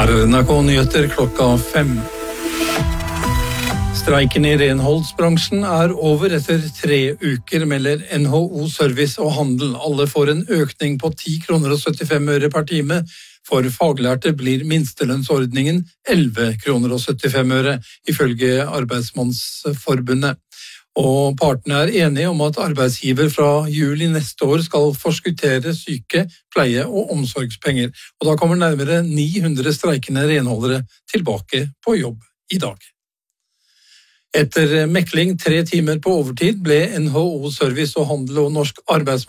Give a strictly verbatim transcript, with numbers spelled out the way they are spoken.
Her er N R K Nyheter klokka fem. Streiken i renholdsbransjen er over etter tre uker, melder N H O Service og Handel. Alle får en økning på ti kroner og syttifem øre per time. For faglærte blir minstelønnsordningen elleve kroner og syttifem øre, ifølge Arbeidsmannsforbundet. Og partene er enige om at arbeidsgiver fra juli neste år skal forskuttere syke, pleie- og omsorgspenger. Og da kommer nærmere ni hundre streikende renholdere tilbake på jobb i dag. Etter mekling tre timer på overtid ble N H O Service og Handel og Norsk Arbeidsmann